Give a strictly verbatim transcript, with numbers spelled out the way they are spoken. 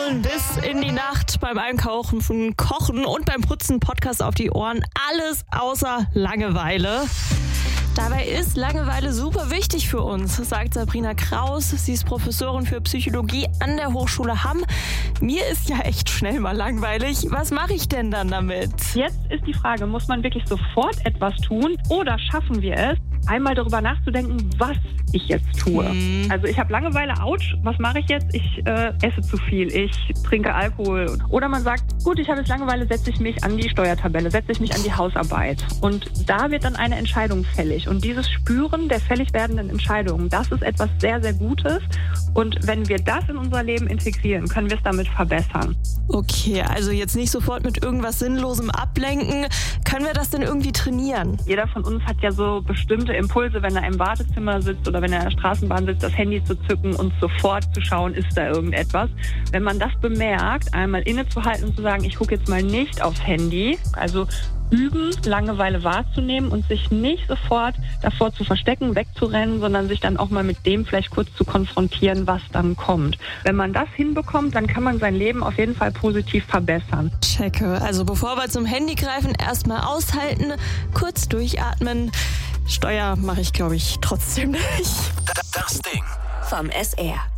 Autofahren bis in die Nacht, beim Einkaufen, Kochen und beim Putzen Podcast auf die Ohren. Alles außer Langeweile. Dabei ist Langeweile super wichtig für uns, sagt Sabrina Kraus. Sie ist Professorin für Psychologie an der Hochschule Hamm. Mir ist ja echt schnell mal langweilig. Was mache ich denn dann damit? Jetzt ist die Frage, muss man wirklich sofort etwas tun oder schaffen wir es, einmal darüber nachzudenken, was ich jetzt tue. Hm. Also ich habe Langeweile, ouch, was mache ich jetzt? Ich äh, esse zu viel, ich trinke Alkohol. Oder man sagt, gut, ich habe jetzt Langeweile, setze ich mich an die Steuertabelle, setze ich mich an die Hausarbeit. Und da wird dann eine Entscheidung fällig. Und dieses Spüren der fällig werdenden Entscheidungen, das ist etwas sehr, sehr Gutes. Und wenn wir das in unser Leben integrieren, können wir es damit verbessern. Okay, also jetzt nicht sofort mit irgendwas Sinnlosem ablenken. Können wir das denn irgendwie trainieren? Jeder von uns hat ja so bestimmte Impulse, wenn er im Wartezimmer sitzt oder wenn er in der Straßenbahn sitzt, das Handy zu zücken und sofort zu schauen, ist da irgendetwas. Wenn man das bemerkt, einmal innezuhalten und zu sagen, ich gucke jetzt mal nicht aufs Handy, also üben, Langeweile wahrzunehmen und sich nicht sofort davor zu verstecken, wegzurennen, sondern sich dann auch mal mit dem vielleicht kurz zu konfrontieren, was dann kommt. Wenn man das hinbekommt, dann kann man sein Leben auf jeden Fall positiv verbessern. Checke. Also bevor wir zum Handy greifen, erstmal aushalten, kurz durchatmen. Steuer mache ich, glaube ich, trotzdem nicht. Das Ding vom S R.